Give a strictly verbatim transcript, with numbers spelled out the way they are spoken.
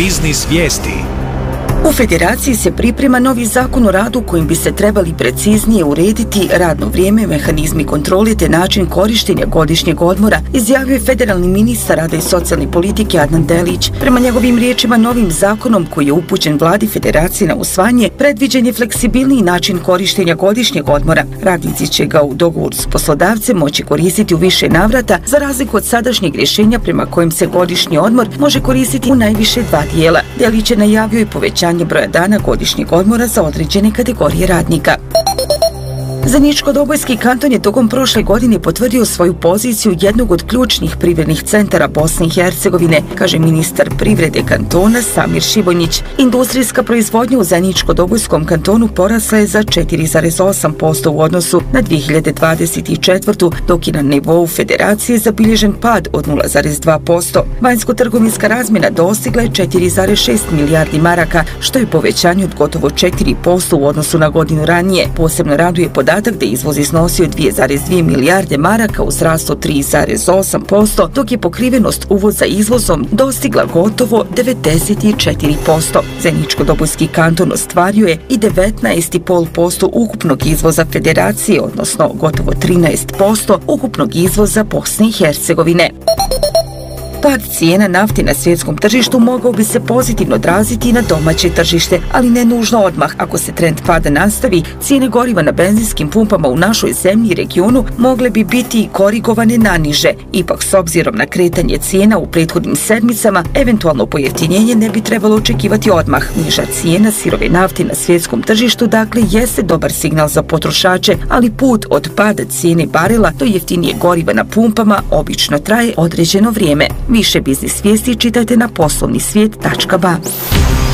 Biznis vijesti. U Federaciji se priprema novi zakon o radu kojim bi se trebali preciznije urediti radno vrijeme, mehanizmi kontrole te način korištenja godišnjeg odmora, izjavio je federalni ministar rada i socijalne politike Adnan Delić. Prema njegovim riječima, novim zakonom koji je upućen vladi Federacije na usvajanje, predviđen je fleksibilniji način korištenja godišnjeg odmora. Radnici će ga u dogovoru s poslodavcem moći koristiti u više navrata, za razliku od sadašnjeg rješenja prema kojem se godišnji odmor može koristiti u najviše dva dijela. Delić je najavio i povećanje broja dana godišnjeg odmora za određene kategorije radnika. Zeničko-Dobojski kanton je tokom prošle godine potvrdio svoju poziciju jednog od ključnih privrednih centara Bosne i Hercegovine, kaže ministar privrede kantona Samir Šibonjić. Industrijska proizvodnja u Zeničko-Dobojskom kantonu porasla je za četiri zarez osam posto u odnosu na dvije hiljade dvadeset četvrtu. dok je na nivou federacije zabilježen pad od nula zarez dva posto. Vanjsko-trgovinska razmjena dostigla je četiri zarez šest milijardi maraka, što je povećanje od gotovo četiri posto u odnosu na godinu ranije. Posebno raduje podatak da je izvoz iznosio dvije zarez dvije milijarde maraka uz rast od tri zarez osam posto, dok je pokrivenost uvoza izvozom dostigla gotovo devedeset četiri posto. Zeničko-Dobojski kanton ostvario je i devetnaest zarez pet posto ukupnog izvoza federacije, odnosno gotovo trinaest posto ukupnog izvoza Bosne i Hercegovine. Pad cijena nafte na svjetskom tržištu mogao bi se pozitivno odraziti i na domaće tržište, ali ne nužno odmah. Ako se trend pada nastavi, cijene goriva na benzinskim pumpama u našoj zemlji i regionu mogle bi biti korigovane na niže. Ipak, s obzirom na kretanje cijena u prethodnim sedmicama, eventualno pojeftinjenje ne bi trebalo očekivati odmah. Niža cijena sirove nafte na svjetskom tržištu dakle jeste dobar signal za potrošače, ali put od pada cijene barela do jeftinije goriva na pumpama obično traje određeno vrijeme. Više biznis vijesti čitajte na poslovni svijet tačka ba.